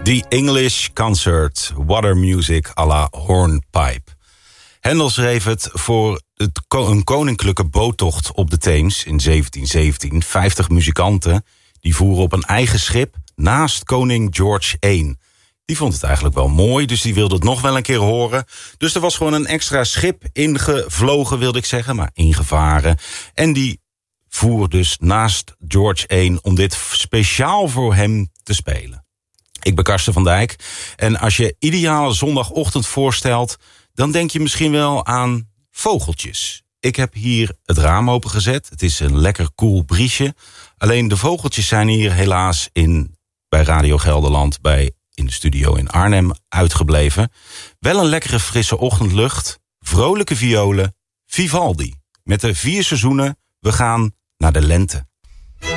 The English Concert, Water Music à la Hornpipe. Händel schreef het voor een koninklijke boottocht op de Theems in 1717. 50 muzikanten die voeren op een eigen schip naast koning George I. Die vond het eigenlijk wel mooi, dus die wilde het nog wel een keer horen. Dus er was gewoon een extra schip ingevlogen, wilde ik zeggen, maar ingevaren. En die voer dus naast George I om dit speciaal voor hem te spelen. Ik ben Karsten van Dijk en als je ideale zondagochtend voorstelt, dan denk je misschien wel aan vogeltjes. Ik heb hier het raam opengezet. Het is een lekker koel briesje. Alleen de vogeltjes zijn hier helaas bij Radio Gelderland in de studio in Arnhem uitgebleven. Wel een lekkere frisse ochtendlucht, vrolijke violen, Vivaldi. Met de 4 seizoenen, we gaan naar de lente.